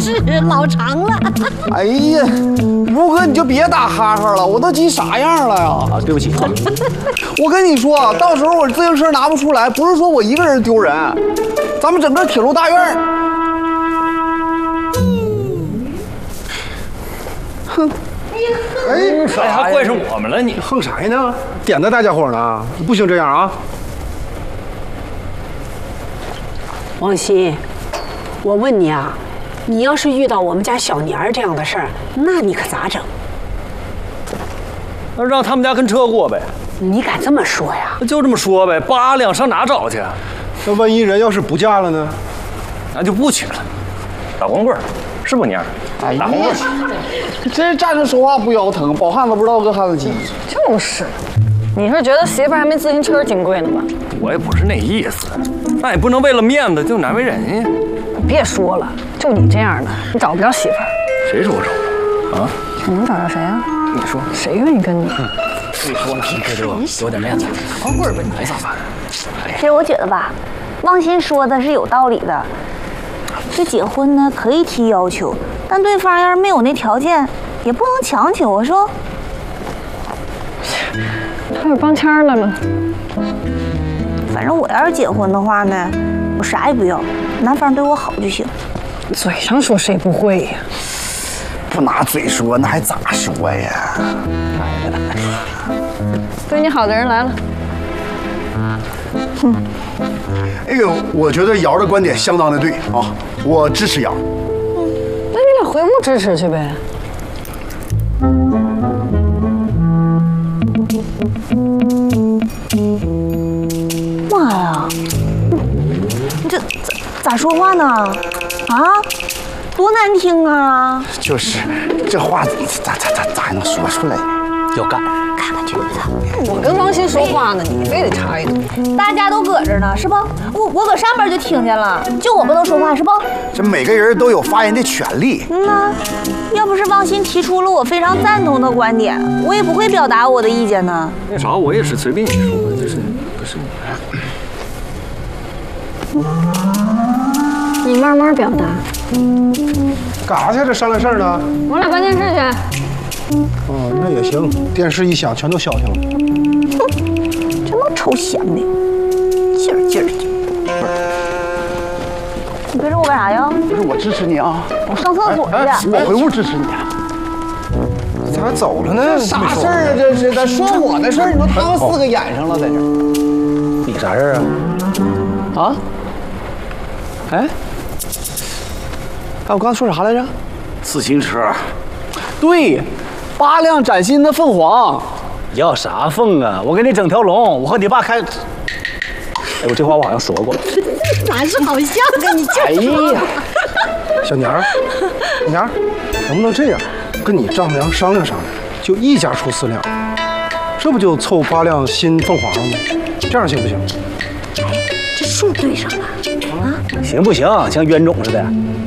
是老长了。 哎呀，如哥你就别打哈哈了，我都急啥样了呀？ 啊，对不起啊。 我跟你说，到时候我自行车拿不出来，不是说我一个人丢人，咱们整个铁路大院。哼。 哎，还怪上我们了？你横啥呢？点的大家伙呢？不行这样啊！ 王鑫，我问你啊，你要是遇到我们家小年儿这样的事儿，那你可咋整？ 那让他们家跟车过呗。 你敢这么说呀？ 就这么说呗，8两上哪找去？ 那万一人要是不嫁了呢？ 那就不娶了，打光棍儿，是不娘？ 哎呀，这站着说话不腰疼，饱汉子不知道饿汉子饥。 就是，你是觉得媳妇还没自行车金贵呢吧？ 我也不是那意思，那也不能为了面子就难为人呀。 别说了，就你这样的，你找不着媳妇儿。 谁说我找不着啊？ 你能找着谁啊？ 你说谁愿意跟你？ 你说呢？这有点面子，光棍儿吧，你咋办？ 其实我觉得吧，王鑫说的是有道理的。这结婚呢可以提要求，但对方要是没有那条件，也不能强求啊，说。 他有帮腔来了。 反正我要是结婚的话呢，我啥也不要，男方对我好就行。 嘴上说谁不会呀？ 不拿嘴说，那还咋说呀？ 对你好的人来了。 哼，哎呦，我觉得瑶的观点相当的对啊，我支持瑶。 那你俩回屋支持去呗。 妈呀，你这咋说话呢？啊，多难听啊！ 就是这话咋还能说出来？ 要干。 看看裙子， 我跟王鑫说话呢，你非得插一句。 大家都搁这呢，是不？我搁上边就听见了，就我不能说话，是不？ 这每个人都有发言的权利。 呐，要不是王鑫提出了我非常赞同的观点，我也不会表达我的意见呢。 那啥，我也是随便你说的，这是不是你慢慢表达。 干啥去？这商量事儿呢？ 我俩办电视去。 哦，那也行。电视一响，全都消停了。 哼，这么臭咸的，劲儿劲儿劲儿。你跟着我干啥呀？ 不是我支持你啊！ 我上厕所去。 我回屋支持你。 咋走了呢？ 啥事儿啊？这是咱说我的事儿，你都当4个眼上了，在这儿。 你啥事儿啊？ 啊？哎，我刚才说啥来着？ 自行车。 对，8辆崭新的凤凰。 要啥凤啊？我给你整条龙，我和你爸开。哎，我这话我好像说过。 哪是好像跟你哎呀， 小娘儿，小娘儿，能不能这样，跟你丈母娘商量商量，就一家出4辆，这不就凑8辆新凤凰了吗？这样行不行？ 这数对上了啊！ 行不行？像冤种似的。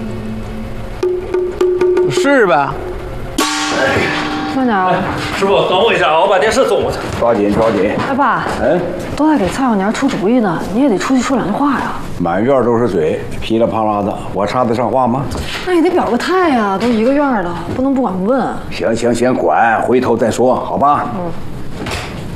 是呗。 慢点啊！ 师傅，等我一下啊，我把电视送过去。 抓紧抓紧！ 哎爸，都在给蔡小娘出主意呢，你也得出去说2句话呀。 满院都是嘴，噼里啪啦的，我插得上话吗？ 那也得表个态呀，都一个院了，不能不管不问。 行，管，回头再说，好吧？ 嗯。